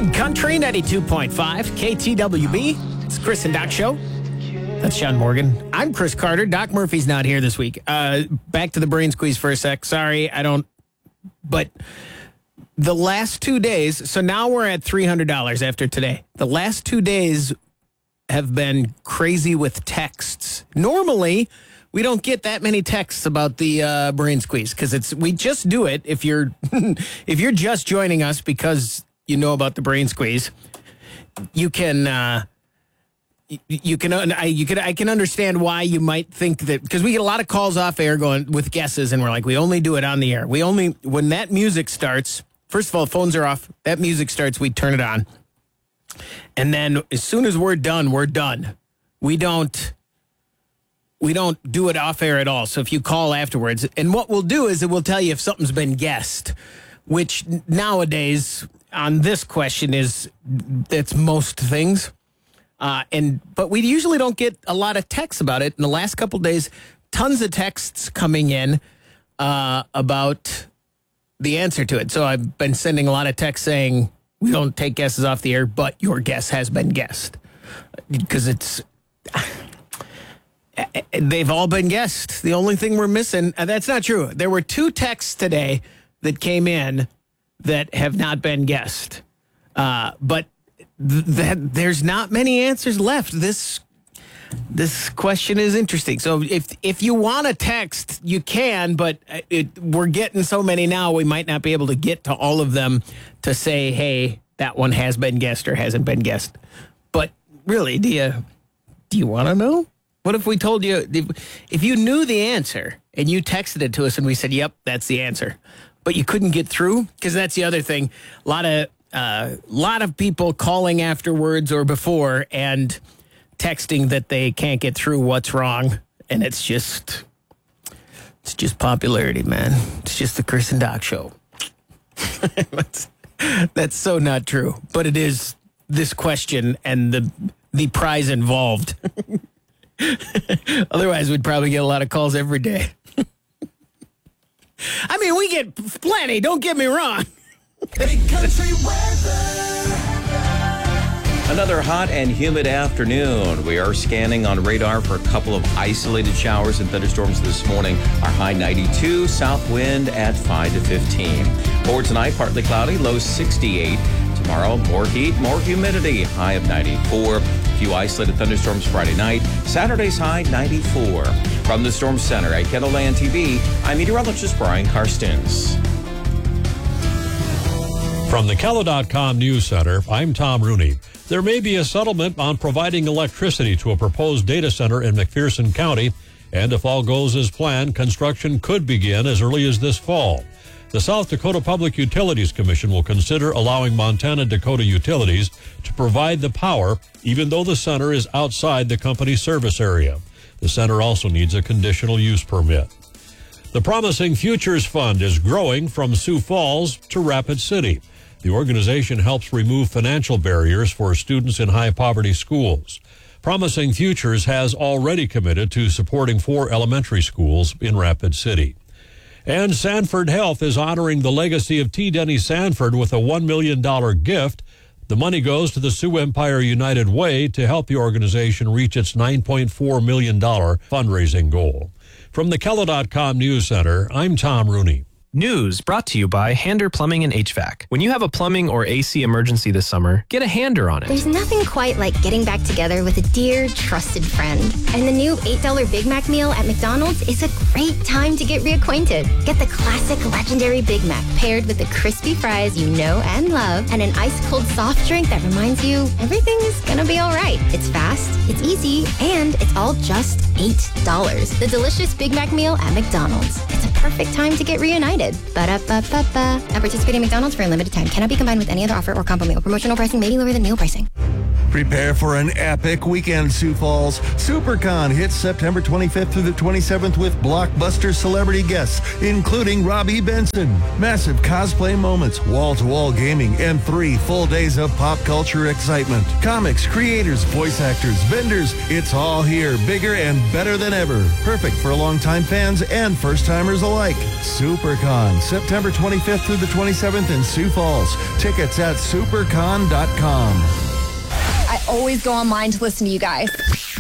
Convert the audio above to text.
Big Country 92.5 KTWB. It's Chris and Doc Show. That's Sean Morgan. I'm Chris Carter. Doc Murphy's not here this week. Back to the brain squeeze for a sec. Sorry, but the last 2 days, so now we're at $300 after today. The last 2 days have been crazy with texts. Normally, we don't get that many texts about the brain squeeze because we just do it if you're if you're just joining us because you know about the brain squeeze. I can understand why you might think that, because we get a lot of calls off air going with guesses, and we're like, we only do it on the air. When that music starts, first of all, phones are off. That music starts, we turn it on. And then as soon as we're done, we're done. We don't do it off air at all. So if you call afterwards, and what we'll do is it will tell you if something's been guessed, which nowadays on this question it's most things. But we usually don't get a lot of texts about it. In the last couple of days, tons of texts coming in about the answer to it. So I've been sending a lot of texts saying we don't take guesses off the air, but your guess has been guessed. Because they've all been guessed. The only thing we're missing, that's not true. There were 2 texts today that came in that have not been guessed. But there's not many answers left. This question is interesting. So if you want to text, you can, but we're getting so many now, we might not be able to get to all of them to say, hey, that one has been guessed or hasn't been guessed. But really, do you want to know? What if we told you, if you knew the answer and you texted it to us and we said, yep, that's the answer, but you couldn't get through? Because that's the other thing. A lot of people calling afterwards or before and texting that they can't get through what's wrong. And it's just popularity, man. It's just the Chris and Doc Show. That's so not true. But it is this question and the prize involved. Otherwise, we'd probably get a lot of calls every day. I mean, we get plenty, don't get me wrong. Big country weather. Another hot and humid afternoon. We are scanning on radar for a couple of isolated showers and thunderstorms this morning. Our high 92, south wind at 5 to 15. For tonight, partly cloudy, low 68. Tomorrow, more heat, more humidity, high of 94. A few isolated thunderstorms Friday night. Saturday's high 94. From the Storm Center at KENOLAND TV, I'm meteorologist Brian Karstens. From the KELO.com News Center, I'm Tom Rooney. There may be a settlement on providing electricity to a proposed data center in McPherson County, and if all goes as planned, construction could begin as early as this fall. The South Dakota Public Utilities Commission will consider allowing Montana Dakota Utilities to provide the power, even though the center is outside the company's service area. The center also needs a conditional use permit. The Promising Futures Fund is growing from Sioux Falls to Rapid City. The organization helps remove financial barriers for students in high-poverty schools. Promising Futures has already committed to supporting 4 elementary schools in Rapid City. And Sanford Health is honoring the legacy of T. Denny Sanford with a $1 million gift. The money goes to the Sioux Empire United Way to help the organization reach its $9.4 million fundraising goal. From the KELO.com News Center, I'm Tom Rooney. News brought to you by Hander Plumbing and HVAC. When you have a plumbing or AC emergency this summer, get a Hander on it. There's nothing quite like getting back together with a dear, trusted friend. And the new $8 Big Mac meal at McDonald's is a great time to get reacquainted. Get the classic legendary Big Mac paired with the crispy fries you know and love and an ice-cold soft drink that reminds you everything is gonna be all right. It's fast, it's easy, and it's all just $8. The delicious Big Mac meal at McDonald's. It's a perfect time to get reunited. Ba-da-ba-ba-ba. At participating McDonald's for a limited time. Cannot be combined with any other offer or combo meal. Promotional pricing may be lower than meal pricing. Prepare for an epic weekend, Sioux Falls. SuperCon hits September 25th through the 27th with blockbuster celebrity guests, including Robbie Benson. Massive cosplay moments, wall-to-wall gaming, and 3 full days of pop culture excitement. Comics, creators, voice actors, vendors, it's all here, bigger and better than ever. Perfect for longtime fans and first-timers alike. SuperCon, September 25th through the 27th in Sioux Falls. Tickets at supercon.com. I always go online to listen to you guys.